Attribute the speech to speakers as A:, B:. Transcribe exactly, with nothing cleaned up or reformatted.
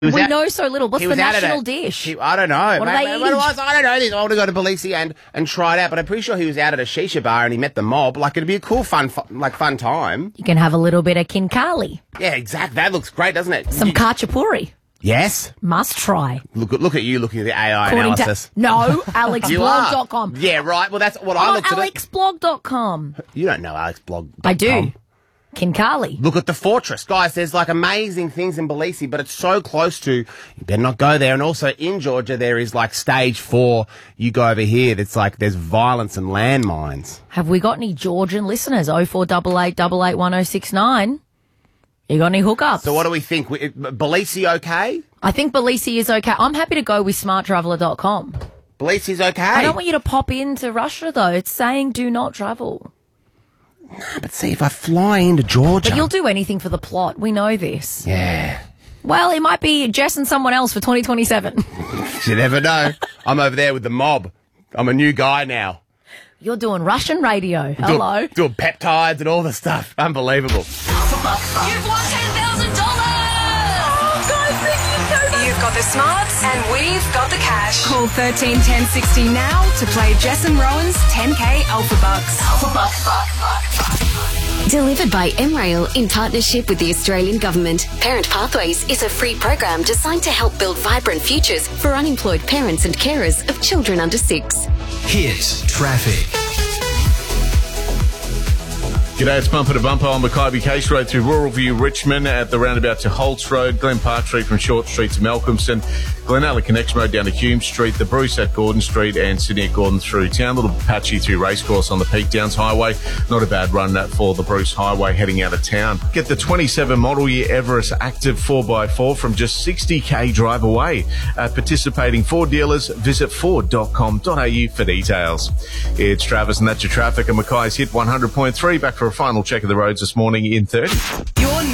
A: We
B: out,
A: know so little. What's
B: he
A: the
B: was out at
A: national
B: a-
A: dish?
B: he- I don't know.
A: What do
B: Mate,
A: they
B: what
A: eat?
B: it was, I don't know this. I want to go to Belisi and, and try it out, but I'm pretty sure he was out at a shisha bar and he met the mob. Like, it'd be a cool, fun, fu- like, fun time.
A: You can have a little bit of kinkali.
B: Yeah, exactly. That looks great, doesn't it?
A: Some
B: You-
A: khachapuri.
B: Yes.
A: Must try.
B: Look, look at you looking at the A I
A: According to-
B: analysis.
A: no, alex
B: You
A: blog
B: are.
A: dot com.
B: Yeah, right. Well, that's what I
A: Oh,
B: looked at.
A: alex blog dot com.
B: You don't know alex blog dot com.
A: I do. Kinkali.
B: Look at the fortress. Guys, there's like amazing things in Belisi, but it's so close to, you better not go there. And also in Georgia, there is like stage four. You go over here, it's like there's violence and landmines.
A: Have we got any Georgian listeners? oh four eight eight, eight eight one oh six nine. You got any hookups?
B: So what do we think? We- Belisi okay?
A: I think Belisi is okay. I'm happy to go with smart traveller dot com.
B: Belisi's okay?
A: I don't want you to pop into Russia, though. It's saying do not travel.
B: But see, if I fly into Georgia.
A: But you'll do anything for the plot. We know this.
B: Yeah.
A: Well, it might be Jess and someone else for twenty twenty-seven.
B: You never know. I'm over there with the mob. I'm a new guy now.
A: You're doing Russian radio. Hello.
B: Doing, doing peptides and all the stuff. Unbelievable.
C: You've won ten thousand dollars!
A: Oh, guys, thank you so much.
C: You've got the smarts and we've got the cash. Call thirteen ten sixty now to play Jess and Rowan's ten K Alpha Bucks. Alpha Bucks.
D: Delivered by M Rail in partnership with the Australian Government. Parent Pathways is a free program designed to help build vibrant futures for unemployed parents and carers of children under six.
E: Hit traffic.
F: G'day, it's Bumper to Bumper on Mackay Case Road through Rural View, Richmond, at the roundabout to Holtz Road, Glen Park Street from Short Street to Malcolmson, Glenalla Connection Road down to Hume Street, the Bruce at Gordon Street, and Sydney at Gordon through town. A little patchy through Racecourse on the Peak Downs Highway. Not a bad run that for the Bruce Highway heading out of town. Get the twenty-seven model year Everest Active four by four from just sixty k drive away. At participating Ford dealers, visit ford dot com dot a u for details. It's Travis and that's your traffic, and Mackay's Hit one hundred point three. Back for a final check of the roads this morning in thirty.
C: Your